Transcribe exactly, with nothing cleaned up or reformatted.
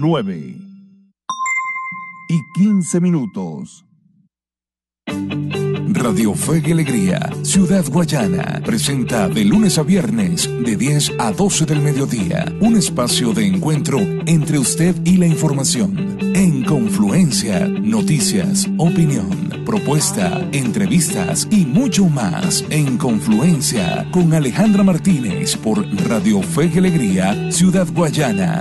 nueve y quince minutos. Radio Fe y Alegría, Ciudad Guayana, presenta de lunes a viernes de diez a doce del mediodía, un espacio de encuentro entre usted y la información. En Confluencia, noticias, opinión, propuesta, entrevistas y mucho más. En Confluencia, con Alejandra Martínez por Radio Fe y Alegría, Ciudad Guayana.